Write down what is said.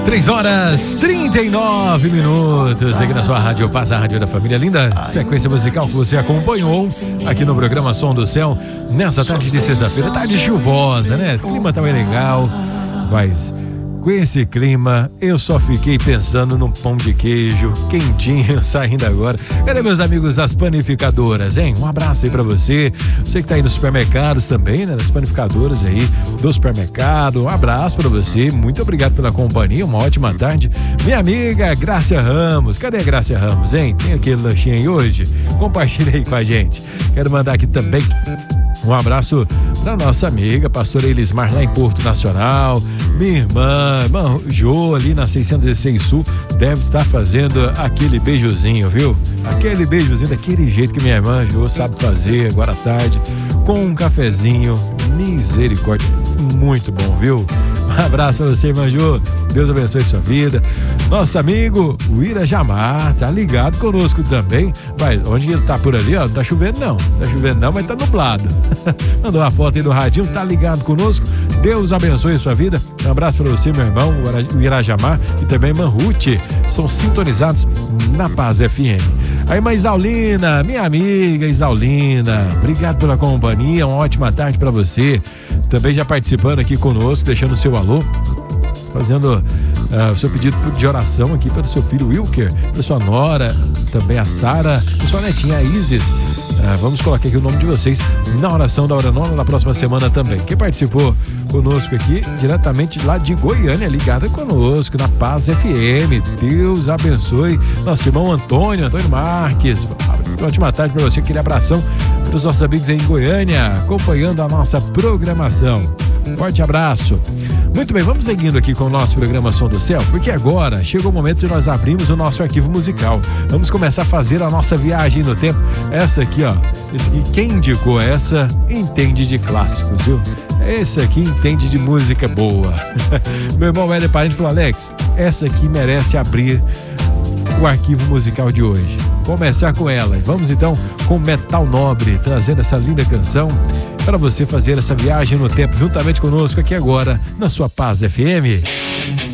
3h39 aqui na sua Rádio Paz, a Rádio da Família. Linda sequência musical que você acompanhou aqui no programa Som do Céu nessa tarde de sexta-feira, tarde chuvosa, né? O clima tá bem legal, mas com esse clima eu só fiquei pensando num pão de queijo quentinho saindo agora. Cadê meus amigos das panificadoras, hein? Um abraço aí pra você que tá aí nos supermercados também, né? Nas panificadoras aí do supermercado, um abraço pra você, muito obrigado pela companhia, uma ótima tarde. Minha amiga Grácia Ramos, cadê a Grácia Ramos, hein? Tem aquele lanchinho aí hoje? Compartilha aí com a gente. Quero mandar aqui também um abraço para nossa amiga, pastora Elismar, lá em Porto Nacional. Minha irmã Jo, ali na 616 Sul, deve estar fazendo aquele beijozinho, viu? Aquele beijozinho daquele jeito que minha irmã Jo sabe fazer agora à tarde, com um cafezinho. Misericórdia, muito bom, viu? Um abraço para você, irmã Jo. Deus abençoe sua vida. Nosso amigo, o Irajamar, tá ligado conosco também. Mas onde ele tá por ali, ó, não tá chovendo não. Mas tá nublado. Mandou uma foto aí do radinho, tá ligado conosco. Deus abençoe sua vida. Um abraço para você, meu irmão, o Irajamar, e também irmã Ruth. São sintonizados na Paz FM. A irmã Isaulina, minha amiga Isaulina, obrigado pela companhia, uma ótima tarde para você. Também já participando aqui conosco, deixando o seu alô, fazendo o seu pedido de oração aqui pelo seu filho Wilker, pela sua nora, também a Sara, e sua netinha a Isis. Vamos colocar aqui o nome de vocês na oração da Hora Nona na próxima semana também. Quem participou conosco aqui, diretamente lá de Goiânia, ligada conosco na Paz FM. Deus abençoe nosso irmão Antônio Marques. Ótima tarde para você, aquele abração para os nossos amigos aí em Goiânia, acompanhando a nossa programação. Forte abraço. Muito bem, vamos seguindo aqui com o nosso programa Som do Céu, porque agora chegou o momento de nós abrirmos o nosso arquivo musical. Vamos começar a fazer a nossa viagem no tempo. Essa aqui, ó, esse aqui, quem indicou essa entende de clássicos, viu? Esse aqui entende de música boa. Meu irmão Hélio Parente falou: Alex, essa aqui merece abrir o arquivo musical de hoje. Começar com ela. Vamos então com Metal Nobre, trazendo essa linda canção para você fazer essa viagem no tempo juntamente conosco aqui agora na sua Paz FM.